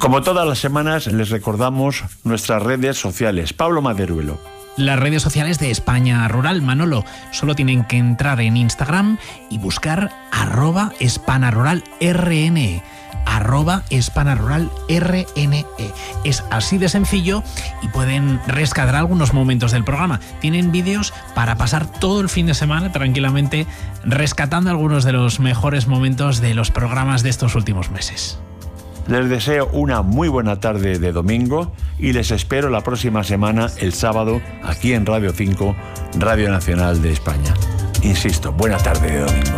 Como todas las semanas, les recordamos nuestras redes sociales. Pablo Maderuelo. Las redes sociales de España Rural, Manolo. Solo tienen que entrar en Instagram y buscar @SpanaRuralRNE. @SpanaRuralRNE. Es así de sencillo y pueden rescatar algunos momentos del programa. Tienen vídeos para pasar todo el fin de semana tranquilamente rescatando algunos de los mejores momentos de los programas de estos últimos meses. Les deseo una muy buena tarde de domingo y les espero la próxima semana, el sábado, aquí en Radio 5, Radio Nacional de España. Insisto, buena tarde de domingo.